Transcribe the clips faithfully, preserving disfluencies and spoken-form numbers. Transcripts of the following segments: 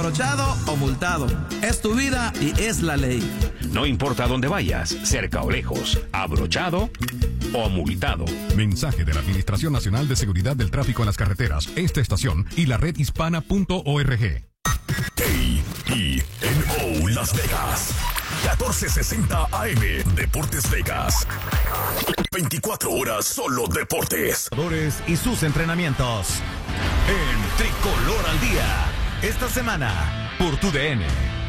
abrochado o multado. Es tu vida y es la ley. No importa dónde vayas, cerca o lejos, abrochado o multado. Mensaje de la Administración Nacional de Seguridad del Tráfico en las Carreteras, esta estación y la red hispana punto org. K I N O Las Vegas, catorce sesenta A M, Deportes Vegas. veinticuatro horas solo deportes. Y sus entrenamientos en Tricolor al Día. Esta semana por tu D N.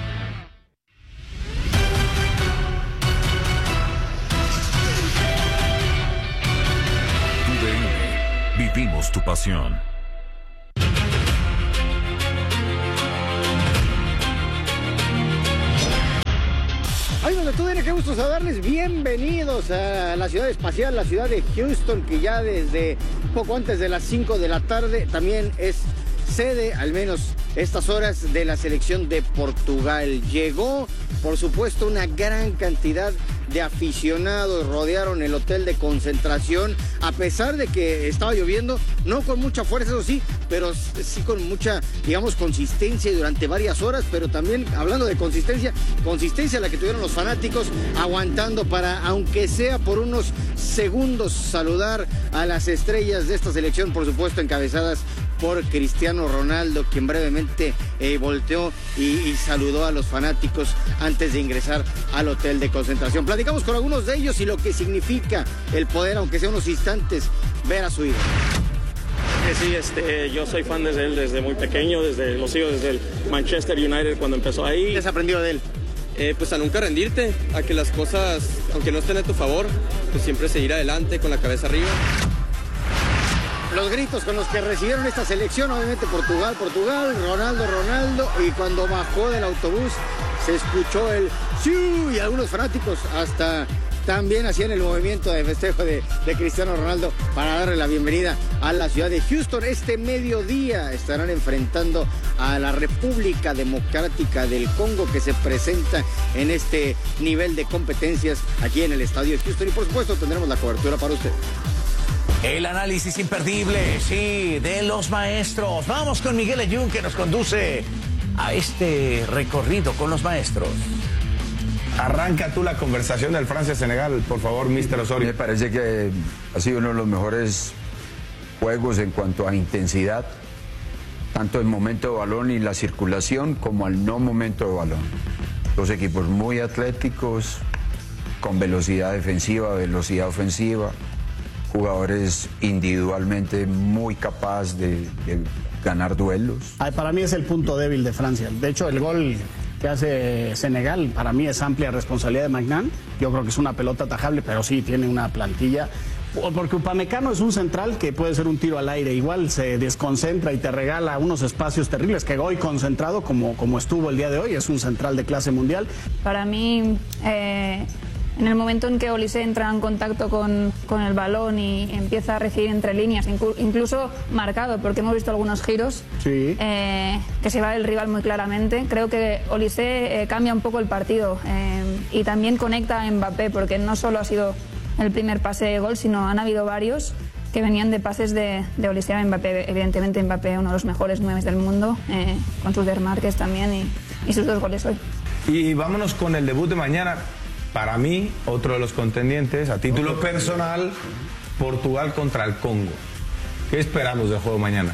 Tu D N. Vivimos tu pasión. Amigos de T U D N, qué gusto saludarles. Bienvenidos a la ciudad espacial, la ciudad de Houston, que ya desde poco antes de las cinco de la tarde también es sede, al menos estas horas, de la selección de Portugal. Llegó, por supuesto, una gran cantidad de aficionados, rodearon el hotel de concentración, a pesar de que estaba lloviendo, no con mucha fuerza, eso sí, pero sí con mucha, digamos, consistencia y durante varias horas. Pero también, hablando de consistencia, consistencia la que tuvieron los fanáticos, aguantando para, aunque sea por unos segundos, saludar a las estrellas de esta selección, por supuesto encabezadas por Cristiano Ronaldo, quien brevemente eh, volteó y, y saludó a los fanáticos antes de ingresar al hotel de concentración. Platicamos con algunos de ellos y lo que significa el poder, aunque sea unos instantes, ver a su ídolo. Sí, este, yo soy fan desde él desde muy pequeño, desde lo sigo desde el Manchester United cuando empezó ahí. ¿Qué has aprendido de él? Eh, pues a nunca rendirte, a que las cosas, aunque no estén a tu favor, pues siempre seguir adelante con la cabeza arriba. Los gritos con los que recibieron esta selección, obviamente Portugal, Portugal, Ronaldo, Ronaldo, y cuando bajó del autobús se escuchó el ¡siu! Y algunos fanáticos hasta también hacían el movimiento de festejo de, de Cristiano Ronaldo para darle la bienvenida a la ciudad de Houston. Este mediodía estarán enfrentando a la República Democrática del Congo, que se presenta en este nivel de competencias aquí en el estadio de Houston, y por supuesto tendremos la cobertura para usted. El análisis imperdible, sí, de los maestros. Vamos con Miguel Ayun, que nos conduce a este recorrido con los maestros. Arranca tú la conversación del Francia-Senegal, por favor, mister Osorio. Me parece que ha sido uno de los mejores juegos en cuanto a intensidad, tanto el momento de balón y la circulación como al no momento de balón. Dos equipos muy atléticos, con velocidad defensiva, velocidad ofensiva, jugadores individualmente muy capaces de, de ganar duelos. Ay, para mí es el punto débil de Francia. De hecho, el gol que hace Senegal para mí es amplia responsabilidad de Magnan. Yo creo que es una pelota atajable, pero sí tiene una plantilla. Porque Upamecano es un central que puede ser un tiro al aire. Igual se desconcentra y te regala unos espacios terribles, que hoy concentrado, como, como estuvo el día de hoy, es un central de clase mundial. Para mí... Eh... En el momento en que Olise entra en contacto con, con el balón y empieza a recibir entre líneas, incluso marcado, porque hemos visto algunos giros, sí. eh, que se va el rival muy claramente. Creo que Olise eh, cambia un poco el partido eh, y también conecta a Mbappé, porque no solo ha sido el primer pase de gol, sino han habido varios que venían de pases de, de Olise a Mbappé. Evidentemente Mbappé, uno de los mejores nueves del mundo, eh, con sus desmarques también y, y sus dos goles hoy. Y vámonos con el debut de mañana. Para mí, otro de los contendientes, a título personal, Portugal contra el Congo. ¿Qué esperamos del juego mañana?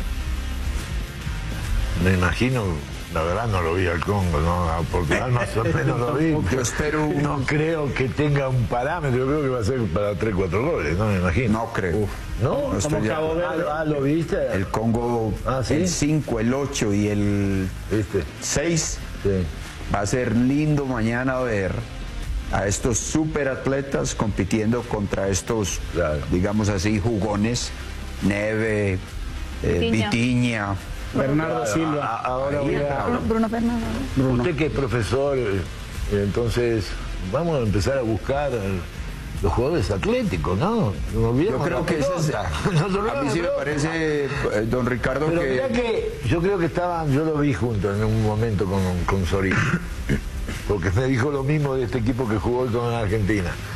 Me imagino, la verdad no lo vi al Congo, ¿no? A Portugal más o menos lo vi. Yo espero un... No creo que tenga un parámetro, creo que va a ser para tres, cuatro goles, no me imagino. No creo. Uf, ¿no? no ¿Cómo Cabo Verde? Ah, ¿lo viste? El Congo, ¿ah, sí? El cinco, el ocho y el seis. Sí. Va a ser lindo mañana ver a estos superatletas compitiendo contra estos, claro, digamos así, jugones, Neve, eh, Vitinha, Bernardo claro, Silva. A, ahora voy a... Bruno Fernández. Bruno. Usted que es profesor, entonces vamos a empezar a buscar los jugadores atléticos, ¿no? No yo creo que eso es, a mí sí me parece, don Ricardo, pero que... Mirá que yo creo que estaban, yo lo vi junto en un momento con, con Sorín, porque me dijo lo mismo de este equipo que jugó hoy con Argentina.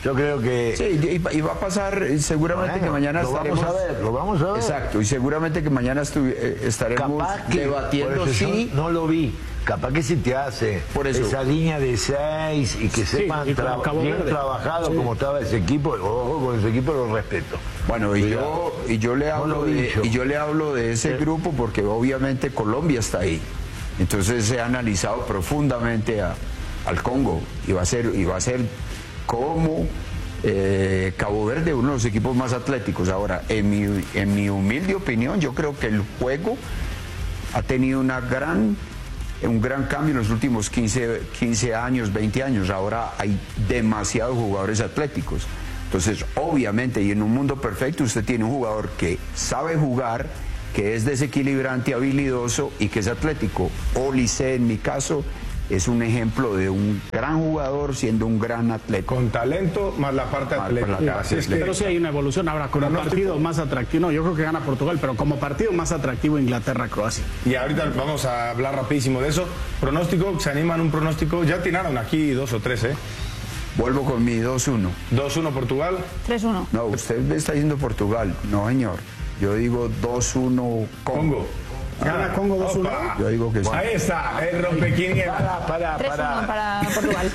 Yo creo que... Sí, y, y va a pasar eh, seguramente bueno, que mañana lo estaremos... vamos a ver, lo vamos a ver. Exacto, y seguramente que mañana estu, eh, estaremos Capaz que, debatiendo por eso si... yo no lo vi. Capaz que si te hace Por eso. esa línea de seis y que Sí, sepan y como tra Cabo bien Verde. trabajado Sí. como estaba ese equipo, ojo con ese equipo, lo respeto. Bueno, y Cuidado. yo, y yo le No hablo lo he de, dicho. y yo le hablo de ese Sí. grupo porque obviamente Colombia está ahí. Entonces se ha analizado profundamente a, al Congo y va a ser, y va a ser como eh, Cabo Verde, uno de los equipos más atléticos. Ahora, en mi, en mi humilde opinión, yo creo que el juego ha tenido una gran, un gran cambio en los últimos quince, quince años, veinte años. Ahora hay demasiados jugadores atléticos. Entonces, obviamente, y en un mundo perfecto, usted tiene un jugador que sabe jugar, que es desequilibrante, habilidoso y que es atlético. Olise, en mi caso, es un ejemplo de un gran jugador siendo un gran atleta. Con talento más la parte Más atlética. la parte Así es que, Pero sí hay una evolución. Ahora, como Pronóstico. partido más atractivo, no, yo creo que gana Portugal, pero como partido más atractivo Inglaterra-Croacia. y ahorita vamos a hablar rapidísimo de eso. Pronóstico, ¿se animan un pronóstico? Ya tiraron aquí dos o tres, ¿eh? Vuelvo con mi dos uno. dos uno Portugal. tres uno. No, usted me está diciendo Portugal. No, señor. Yo digo dos uno Congo. Congo. ¿Gana Congo dos uno? Opa. Yo digo que sí. Ahí está, el rompequinientas. Para, para, tres uno para. para Portugal.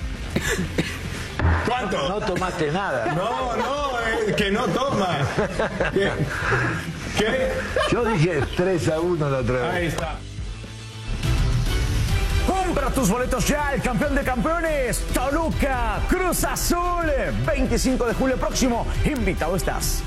¿Cuánto? No tomaste nada. No, no, eh, que no toma. ¿Qué? ¿Qué? Yo dije tres a uno la otra vez. Ahí está. Compra tus boletos ya, el campeón de campeones, Toluca, Cruz Azul, veinticinco de julio próximo, invitado estás.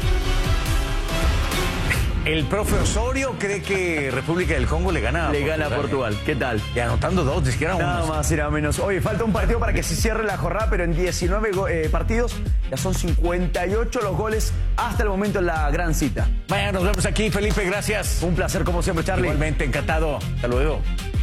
El profe Osorio cree que República del Congo le gana a Le gana a Portugal, ¿qué tal? Y anotando dos, ni siquiera uno. Nada más y nada menos. Oye, falta un partido para que se cierre la jornada, pero en diecinueve go- eh, partidos ya son cincuenta y ocho los goles hasta el momento en la gran cita. Vaya, nos vemos aquí, Felipe, gracias. Un placer como siempre, Charlie. Igualmente, encantado. Hasta luego.